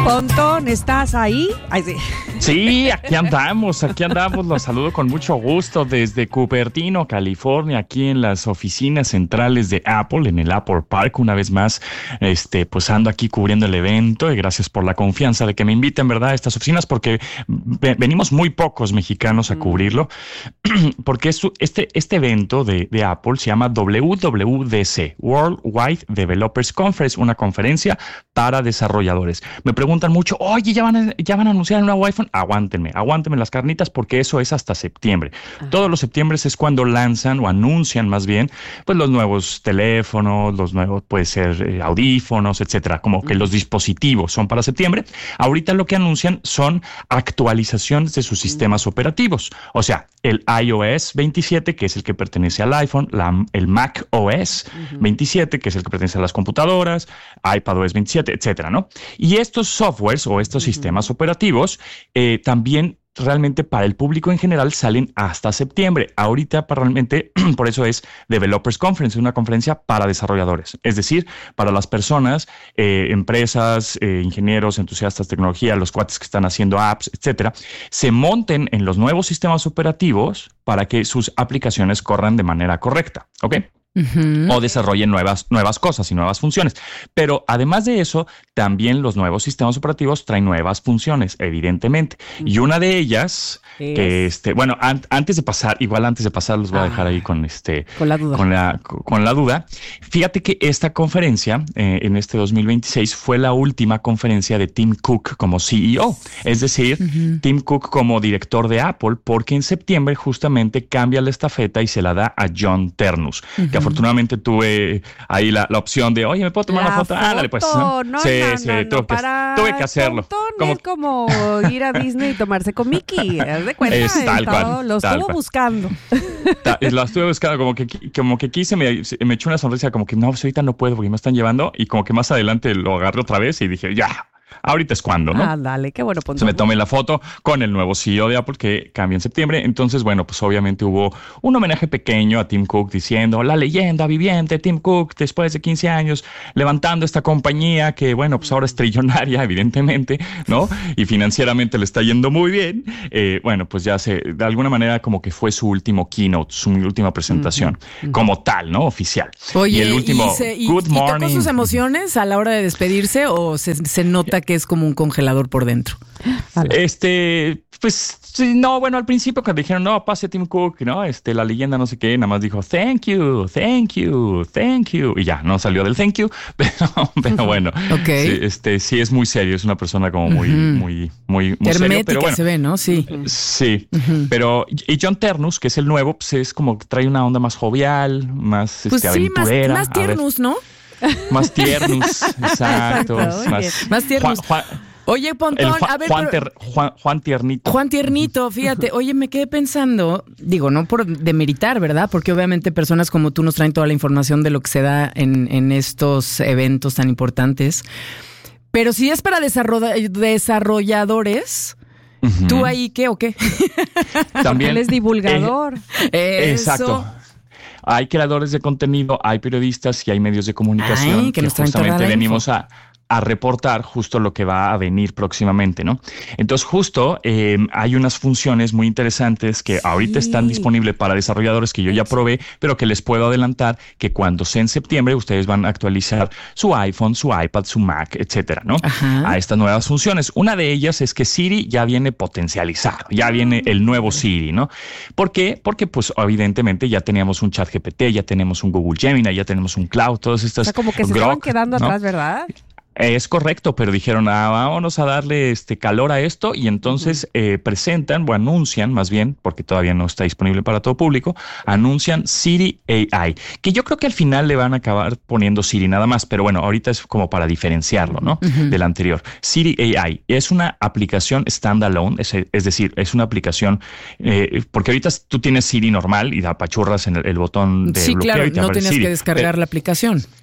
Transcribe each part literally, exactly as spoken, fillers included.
Pontón, ¿estás ahí? Ay, sí. Sí, aquí andamos, aquí andamos. Los saludo con mucho gusto desde Cupertino, California, aquí en las oficinas centrales de Apple, en el Apple Park. Una vez más, este, pues ando aquí cubriendo el evento y gracias por la confianza de que me inviten, ¿verdad?, a estas oficinas, porque venimos muy pocos mexicanos a cubrirlo, porque es, este, este evento de, de Apple se llama W W D C, Worldwide Developers Conference, una conferencia para desarrolladores. Me preguntan mucho, oye, ¿ya van a, ya van a anunciar el nuevo iPhone? Aguántenme, aguántenme las carnitas porque eso es hasta septiembre. Ajá. Todos los septiembre es cuando lanzan o anuncian más bien pues los nuevos teléfonos, los nuevos, puede ser eh, audífonos, etcétera. Como que los dispositivos son para septiembre. Ahorita lo que anuncian son actualizaciones de sus sistemas operativos. O sea, el iOS veintisiete, que es el que pertenece al iPhone, la, el Mac O S uh-huh. veintisiete, que es el que pertenece a las computadoras, iPadOS veintisiete, etcétera, ¿no? Y estos softwares o estos uh-huh. sistemas operativos eh, también realmente para el público en general salen hasta septiembre. Ahorita para realmente, por eso es Developers Conference, una conferencia para desarrolladores. Es decir, para las personas, eh, empresas, eh, ingenieros, entusiastas de tecnología, los cuates que están haciendo apps, etcétera, se monten en los nuevos sistemas operativos para que sus aplicaciones corran de manera correcta. ¿Ok? Uh-huh. O desarrollen nuevas, nuevas cosas y nuevas funciones. Pero además de eso, también los nuevos sistemas operativos traen nuevas funciones, evidentemente. Uh-huh. Y una de ellas, que este, bueno, an- antes de pasar, igual antes de pasar, los voy ah, a dejar ahí con este, con la duda. Con la, con la duda. Fíjate que esta conferencia, eh, en este dos mil veintiséis, fue la última conferencia de Tim Cook como C E O. Es decir, uh-huh. Tim Cook como director de Apple, porque en septiembre justamente cambia la estafeta y se la da a John Ternus, uh-huh. que afortunadamente tuve ahí la, la opción de, oye, ¿me puedo tomar la una foto? foto? Ah, dale, pues. No, no, sí, no, sí, no, tuve, no, que, para tuve que hacerlo. Como... Es como ir a Disney y tomarse con Mickey. ¿Haz de cuenta? Es tal cual. Lo estuvo buscando. Ta, lo estuve buscando, como que, como que quise, me, me echó una sonrisa, como que no, pues ahorita no puedo porque me están llevando. Y como que más adelante lo agarré otra vez y dije, ya. Ahorita es cuando, ¿no? Ah, dale, qué bueno. Se me tomé la foto con el nuevo C E O de Apple que cambia en septiembre. Entonces, bueno, pues obviamente hubo un homenaje pequeño a Tim Cook diciendo la leyenda viviente Tim Cook después de quince años levantando esta compañía que, bueno, pues ahora es trillonaria, evidentemente, ¿no? Y financieramente le está yendo muy bien. Eh, bueno, pues ya se, de alguna manera como que fue su último keynote, su última presentación, uh-huh. como tal, ¿no? Oficial. Oye, y el último, ¿y, se, y, Good Morning. ¿y tocó sus emociones a la hora de despedirse o se, se nota que es como un congelador por dentro? Vale. Este, pues, sí, no, bueno, al principio cuando dijeron, no, pase Tim Cook, ¿no? Este, la leyenda no sé qué, nada más dijo, thank you, thank you, thank you, y ya, no salió del thank you, pero, pero bueno, okay. sí, este, sí es muy serio, es una persona como muy, uh-huh. muy, muy, muy serio, pero bueno. se ve, ¿no? Sí. Sí, uh-huh. pero, y John Ternus, que es el nuevo, pues es como que trae una onda más jovial, más, pues este, sí, aventurera. Más, más tiernus, ¿no? Más tiernos, exacto. Exacto, más, más tiernos. Juan, Juan, Oye, Pontón, Juan, a ver... Juan, pero, ter, Juan, Juan Tiernito. Juan Tiernito, fíjate. Oye, me quedé pensando, digo, no por demeritar, ¿verdad? Porque obviamente personas como tú nos traen toda la información de lo que se da en, en estos eventos tan importantes. Pero si es para desarroll- desarrolladores... Uh-huh. ¿Tú ahí qué o qué? También. Él es divulgador. Eh, exacto. Hay creadores de contenido, hay periodistas y hay medios de comunicación Ay, que, que nos justamente venimos a, a reportar justo lo que va a venir próximamente, ¿no? Entonces, justo eh, hay unas funciones muy interesantes que sí. ahorita están disponibles para desarrolladores que yo ya probé, pero que les puedo adelantar que cuando sea en septiembre ustedes van a actualizar su iPhone, su iPad, su Mac, etcétera, ¿no? Ajá. A estas nuevas funciones. Una de ellas es que Siri ya viene potencializado, ya viene el nuevo Siri, ¿no? ¿Por qué? Porque, pues, evidentemente ya teníamos un ChatGPT, ya tenemos un Google Gemini, ya tenemos un Cloud, todas estas... O sea, como que se Grok, estaban quedando ¿no? atrás, ¿verdad? Es correcto, pero dijeron, ah, vámonos a darle este calor a esto y entonces uh-huh. eh, presentan o anuncian, más bien, porque todavía no está disponible para todo público, anuncian Siri A I, que yo creo que al final le van a acabar poniendo Siri nada más, pero bueno, ahorita es como para diferenciarlo, ¿no? Uh-huh. Del anterior. Siri A I es una aplicación standalone, es, es decir, es una aplicación, eh, porque ahorita tú tienes Siri normal y apachurras en el, el botón de sí, bloqueo claro, y te no aparece tienes Siri, que descargar pero, la aplicación.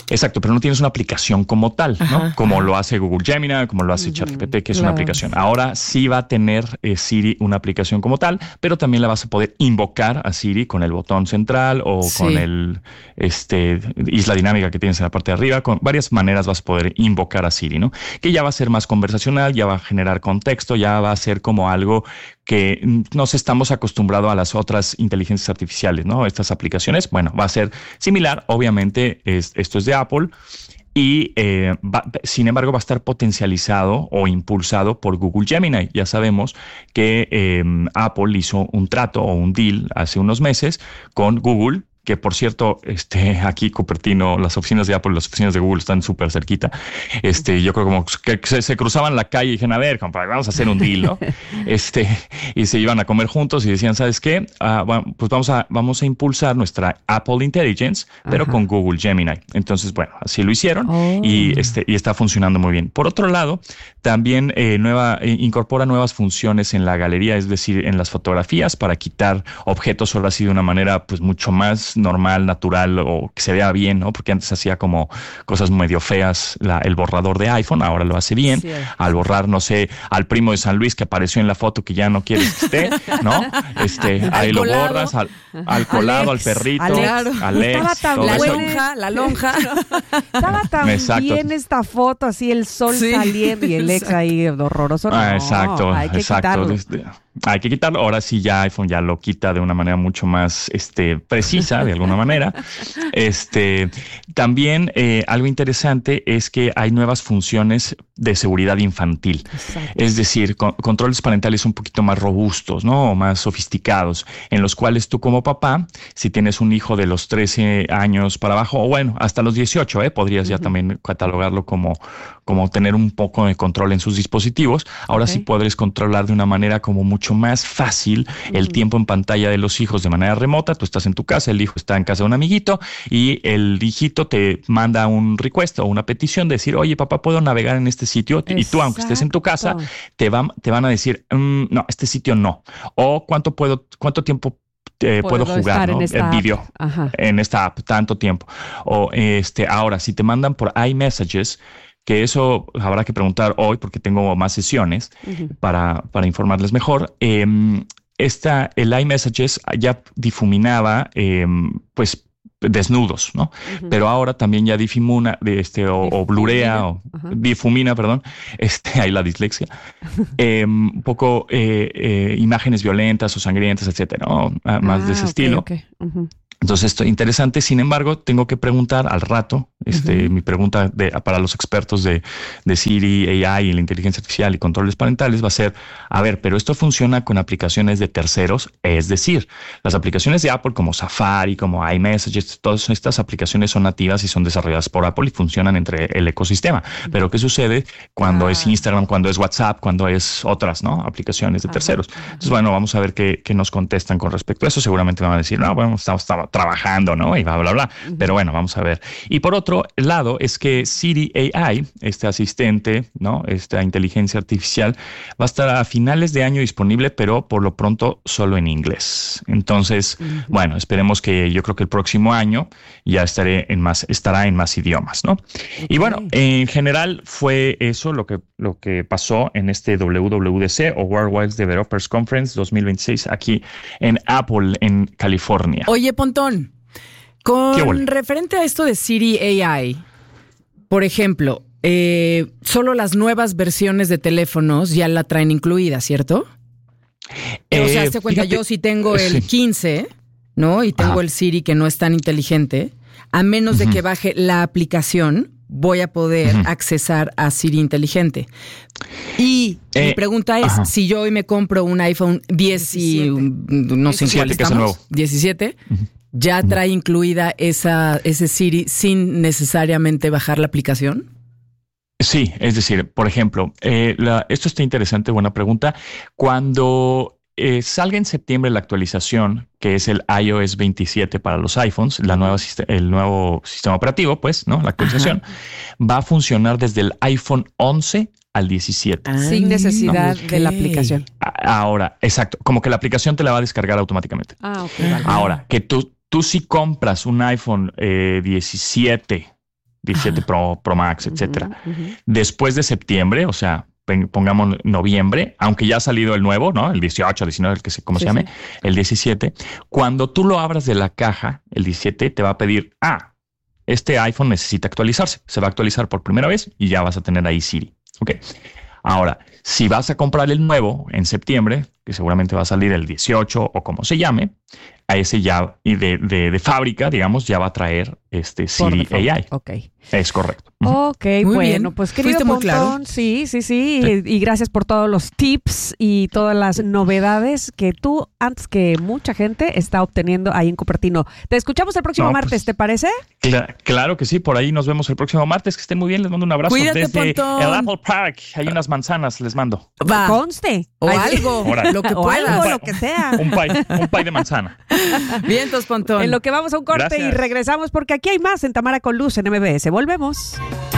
Exacto, pero no tienes una aplicación como tal, ajá, ¿no? Como ajá. lo hace Google Gemini, como lo hace uh-huh. ChatGPT, que es claro. una aplicación. Ahora sí va a tener eh, Siri una aplicación como tal, pero también la vas a poder invocar a Siri con el botón central o sí. con el este isla dinámica que tienes en la parte de arriba. Con varias maneras vas a poder invocar a Siri, ¿no? Que ya va a ser más conversacional, ya va a generar contexto, ya va a ser como algo que nos estamos acostumbrados a las otras inteligencias artificiales, ¿no? Estas aplicaciones, bueno, va a ser similar. Obviamente, es, esto es de Apple y, eh, va, sin embargo, va a estar potencializado o impulsado por Google Gemini. Ya sabemos que eh, Apple hizo un trato o un deal hace unos meses con Google, que por cierto, este, aquí Cupertino, las oficinas de Apple, las oficinas de Google están súper cerquita. Este, yo creo como que se, se cruzaban la calle y dijeron, a ver, compadre, vamos a hacer un deal, ¿no? Este, y se iban a comer juntos y decían, ¿sabes qué? Uh, bueno, pues vamos a, vamos a impulsar nuestra Apple Intelligence, pero ajá. con Google Gemini. Entonces, bueno, así lo hicieron oh. y, este, y está funcionando muy bien. Por otro lado, también eh, nueva, eh, incorpora nuevas funciones en la galería, es decir, en las fotografías para quitar objetos ahora sí de una manera pues mucho más normal, natural o que se vea bien, ¿no? Porque antes hacía como cosas medio feas la, el borrador de iPhone, ahora lo hace bien. Sí. Al borrar, no sé, al primo de San Luis que apareció en la foto que ya no quieres que esté, ¿no? Este, ahí lo borras, al, al colado, Alex, al perrito, Alex, Alex la lonja, la lonja. Estaba tan exacto. bien esta foto, así el sol sí. saliendo y el ex ahí horroroso. No, ah, exacto, hay que exacto. Quitarlo. Hay que quitarlo. Ahora sí ya iPhone ya lo quita de una manera mucho más este, precisa, de alguna manera. Este, también eh, algo interesante es que hay nuevas funciones de seguridad infantil. Exacto. Es decir, con, controles parentales un poquito más robustos, ¿no? O más sofisticados, en los cuales tú como papá, si tienes un hijo de los trece años para abajo, o bueno, hasta los dieciocho, ¿eh? Podrías uh-huh. ya también catalogarlo como, como tener un poco de control en sus dispositivos. Ahora okay. sí podrás controlar de una manera como mucho más fácil uh-huh. el tiempo en pantalla de los hijos de manera remota. Tú estás en tu casa, el hijo está en casa de un amiguito y el hijito te manda un request o una petición de decir, oye, papá, ¿puedo navegar en este sitio? Exacto. Y tú, aunque estés en tu casa, te, va, te van a decir, mm, no, este sitio no. O cuánto puedo, cuánto tiempo Eh, puedo jugar, ¿no? El vídeo en esta app tanto tiempo. O este ahora, si te mandan por iMessages, que eso habrá que preguntar hoy porque tengo más sesiones uh-huh. para, para informarles mejor. Eh, esta, el iMessages ya difuminaba, eh, pues, desnudos, ¿no? Uh-huh. Pero ahora también ya difumina, de este, o, o blurea, o uh-huh. difumina, perdón, este, hay la dislexia, eh, un poco eh, eh, imágenes violentas o sangrientas, etcétera, ¿no? Más ah, de ese okay, estilo. Okay. Uh-huh. Entonces, esto es interesante. Sin embargo, tengo que preguntar al rato, este, uh-huh. mi pregunta de, para los expertos de, de Siri, A I y la inteligencia artificial y controles parentales va a ser, a ver, pero esto funciona con aplicaciones de terceros, es decir, las aplicaciones de Apple como Safari, como iMessages, todas estas aplicaciones son nativas y son desarrolladas por Apple y funcionan entre el ecosistema. Uh-huh. Pero ¿qué sucede cuando ah. es Instagram, cuando es WhatsApp, cuando es otras, ¿no? Aplicaciones de terceros? Uh-huh. Entonces, bueno, vamos a ver qué, qué nos contestan con respecto a eso. Seguramente van a decir, no, bueno, estamos, estamos trabajando, ¿no? Y bla, bla, bla. Uh-huh. Pero bueno, vamos a ver. Y por otro lado es que Siri A I, este asistente, ¿no? Esta inteligencia artificial, va a estar a finales de año disponible, pero por lo pronto solo en inglés. Entonces, uh-huh. bueno, esperemos que yo creo que el próximo año ya estaré en más, estará en más idiomas, ¿no? Okay. Y bueno, en general fue eso lo que, lo que pasó en este W W D C o Worldwide Developers Conference dos mil veintiséis aquí en Apple, en California. Oye, Pontón, con referente a esto de Siri A I, por ejemplo, eh, solo las nuevas versiones de teléfonos ya la traen incluida, ¿cierto? Eh, o sea, hazte cuenta, fíjate, yo si tengo el sí. quince, ¿no? Y tengo Ajá. el Siri que no es tan inteligente, a menos uh-huh. de que baje la aplicación, voy a poder uh-huh. accesar a Siri inteligente. Y eh, mi pregunta es, ajá. si yo hoy me compro un iPhone diez y un, no sé en cuál estamos, diecisiete, uh-huh. ¿ya trae incluida esa, ese Siri sin necesariamente bajar la aplicación? Sí, es decir, por ejemplo, eh, la, esto está interesante, buena pregunta. Cuando eh, salga en septiembre la actualización, que es el i O S veintisiete para los iPhones, la nueva, el nuevo sistema operativo, pues, ¿no? La actualización, ajá. va a funcionar desde el iPhone once al diecisiete. Ah, sin necesidad no, okay. de la aplicación. Ahora, exacto, como que la aplicación te la va a descargar automáticamente. Ah, ok. Vale. Ahora, que tú, tú si compras un iPhone eh, diecisiete, diecisiete Pro, Pro Max, etcétera. Uh-huh, uh-huh. Después de septiembre, o sea, pongamos noviembre, aunque ya ha salido el nuevo, ¿no? El dieciocho, diecinueve, el que se, como sí, se llame, sí. el diecisiete. Cuando tú lo abras de la caja, el diecisiete te va a pedir, ah, este iPhone necesita actualizarse. Se va a actualizar por primera vez y ya vas a tener ahí Siri. Ok. Ahora, si vas a comprar el nuevo en septiembre, que seguramente va a salir el dieciocho o como se llame, a ese ya, y de, de, de fábrica, digamos, ya va a traer este Siri A I. Ok. Es correcto. Ok, muy bueno, bien. Pues querido Pontón, claro. sí, sí, sí, sí. Y, y gracias por todos los tips y todas las novedades que tú, antes que mucha gente, está obteniendo ahí en Cupertino. Te escuchamos el próximo no, martes, pues, ¿te parece? Cl- claro que sí, por ahí nos vemos el próximo martes. Que estén muy bien, les mando un abrazo. Cuídate, desde Pontón. el Apple Park. Hay unas manzanas, les mando. Va. Conste. O Ay, algo, Ahora. lo que o puedas. algo, lo que sea. Un pie, un pie de manzana. Bien, entonces, Pontón. En lo que vamos a un corte Gracias. Y regresamos porque aquí hay más en Tamara con Luz en M B S. Volvemos.